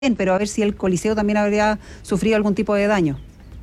pero a ver si el Coliseo también habría sufrido algún tipo de daño.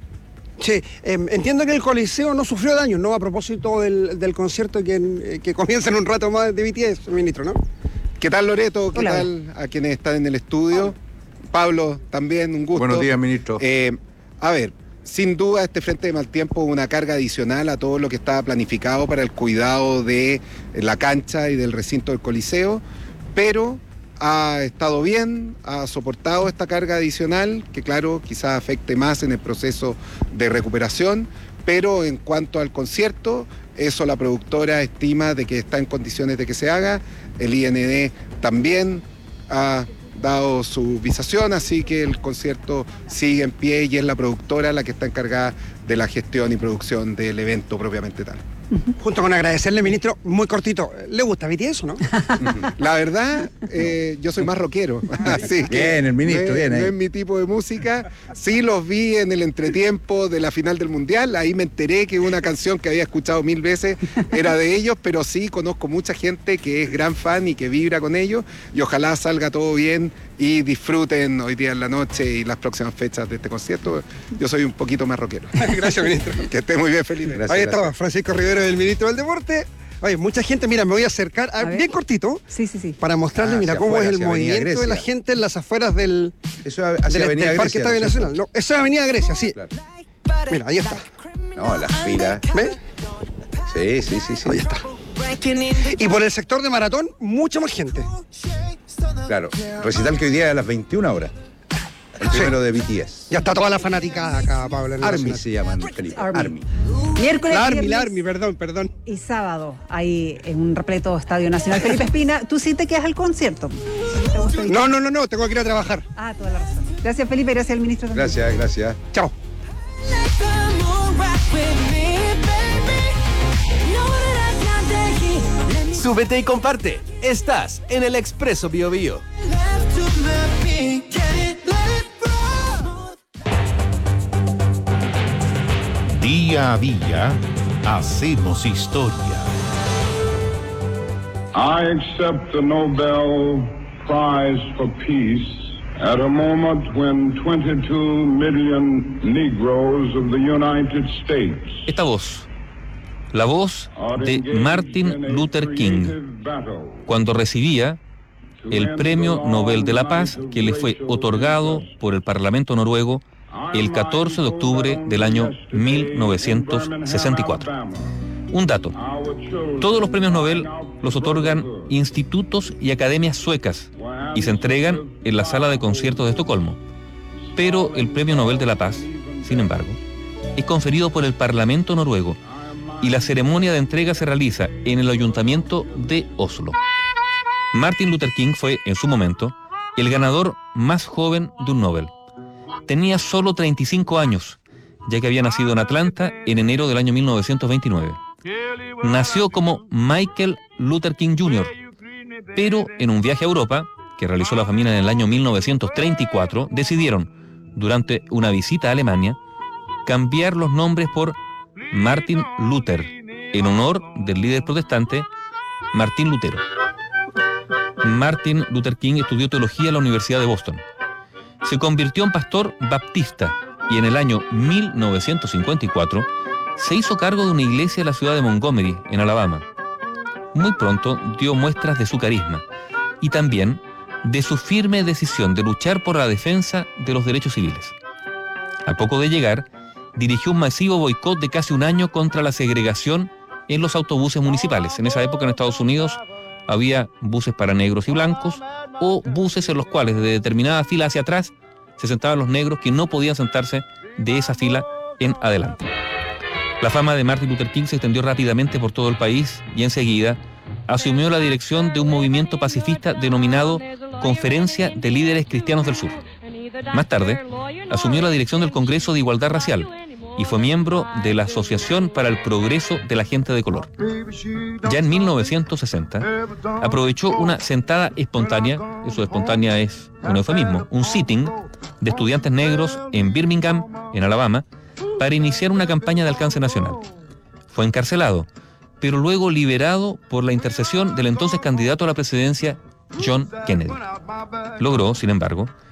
Sí, entiendo que el Coliseo no sufrió daño, ¿no? A propósito del concierto que comienza en un rato más de BTS, ministro, ¿no? ¿Qué tal, Loreto? ¿Qué Hola. tal a quienes están en el estudio? Pablo, también, un gusto. Buenos días, ministro. A ver, sin duda este frente de mal tiempo es una carga adicional a todo lo que estaba planificado para el cuidado de la cancha y del recinto del Coliseo, pero ha estado bien, ha soportado esta carga adicional, que claro, quizás afecte más en el proceso de recuperación, pero en cuanto al concierto, eso la productora estima de que está en condiciones de que se haga, el IND también ha dado su visación, así que el concierto sigue en pie y es la productora la que está encargada de la gestión y producción del evento propiamente tal. Junto con agradecerle, ministro, muy cortito, ¿le gusta BTS o no? La verdad, yo soy más rockero, así que Bien, el ministro, bien ahí. no es mi tipo de música. Sí los vi en el entretiempo de la final del Mundial, ahí me enteré que una canción que había escuchado 1000 veces era de ellos, pero sí conozco mucha gente que es gran fan y que vibra con ellos, y ojalá salga todo bien y disfruten hoy día en la noche y las próximas fechas de este concierto. Yo soy un poquito más rockero. Gracias, ministro. Que esté muy bien, Felipe. Gracias. Ahí estaba Francisco Rivero, el ministro del Deporte. Oye, mucha gente, mira, me voy a acercar, A ver. bien cortito, Sí. para mostrarle, mira, hacia cómo afuera, es el hacia Avenida movimiento de la Grecia. gente en las afueras del Eso hacia Avenida Parque Grecia. Estadio ¿no es cierto? Nacional. No, eso es Avenida Grecia, sí. Claro. Mira, ahí está. No, las filas. ¿Ves? Sí. Ahí está. Y por el sector de maratón, mucha más gente. Claro. Recital que hoy día es a las 21 horas. El primero de BTS. Ya está toda la fanaticada acá, Pablo. en el Army Nacional. se llaman, Felipe. Army. Army. Miércoles, La Army, viernes perdón. y sábado, ahí en un repleto Estadio Nacional Felipe Espina. ¿Tú sí te quedas al concierto? ¿Sí te gusta ir? No, tengo que ir a trabajar. Ah, toda la razón. Gracias, Felipe, gracias al ministro también. Gracias. Chao. Súbete y comparte. Estás en el Expreso Bio Bio. Día a día hacemos historia. I accept the Nobel Prize for Peace at a moment when 22 million Negroes of the United States Esta voz, la voz are de engaged Martin in a Luther King, creative battle cuando recibía el Premio Nobel de la Paz que le fue otorgado por el Parlamento noruego el 14 de octubre del año 1964. Un dato: todos los premios Nobel los otorgan institutos y academias suecas y se entregan en la sala de conciertos de Estocolmo. Pero el Premio Nobel de la Paz, sin embargo, es conferido por el Parlamento noruego y la ceremonia de entrega se realiza en el Ayuntamiento de Oslo. Martin Luther King fue, en su momento, el ganador más joven de un Nobel. Tenía solo 35 años, ya que había nacido en Atlanta en enero del año 1929. Nació como Michael Luther King Jr., pero en un viaje a Europa, que realizó la familia en el año 1934, decidieron, durante una visita a Alemania, cambiar los nombres por Martin Luther, en honor del líder protestante Martín Lutero. Martin Luther King estudió teología en la Universidad de Boston. Se convirtió en pastor baptista y en el año 1954 se hizo cargo de una iglesia en la ciudad de Montgomery, en Alabama. Muy pronto dio muestras de su carisma y también de su firme decisión de luchar por la defensa de los derechos civiles. Al poco de llegar, dirigió un masivo boicot de casi un año contra la segregación en los autobuses municipales. En esa época en Estados Unidos había buses para negros y blancos o buses en los cuales de determinada fila hacia atrás se sentaban los negros que no podían sentarse de esa fila en adelante. La fama de Martin Luther King se extendió rápidamente por todo el país y enseguida asumió la dirección de un movimiento pacifista denominado Conferencia de Líderes Cristianos del Sur. Más tarde, asumió la dirección del Congreso de Igualdad Racial y fue miembro de la Asociación para el Progreso de la Gente de Color. Ya en 1960, aprovechó una sentada espontánea, eso de espontánea es un eufemismo, un sitting de estudiantes negros en Birmingham, en Alabama, para iniciar una campaña de alcance nacional. Fue encarcelado, pero luego liberado por la intercesión del entonces candidato a la presidencia, John Kennedy. Logró, sin embargo,